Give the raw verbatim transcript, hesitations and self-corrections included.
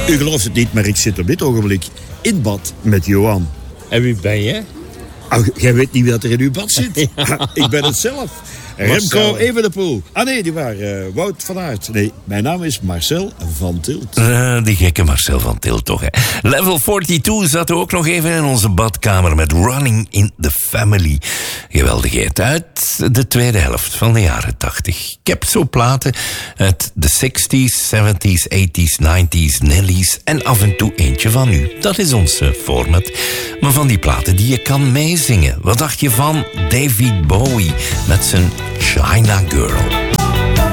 U gelooft het niet, maar ik zit op dit ogenblik in bad met Johan. En wie ben je? Oh, jij weet niet wie dat er in uw bad zit? Ja. Ik ben het zelf. Remco Evenepoel. Ah nee, die waar. Uh, Wout van Aert. Nee, mijn naam is Marcel van Tilt. Uh, die gekke Marcel van Tilt toch, hè. Level tweeënveertig zat ook nog even in onze badkamer met Running in the Family. Geweldigheid uit de tweede helft van de jaren tachtig. Ik heb zo platen uit de zestig's, zeventig's, tachtig's, negentig's, Nelly's en af en toe eentje van nu. Dat is ons uh, format. Maar van die platen die je kan meezingen. Wat dacht je van David Bowie met zijn China Girl?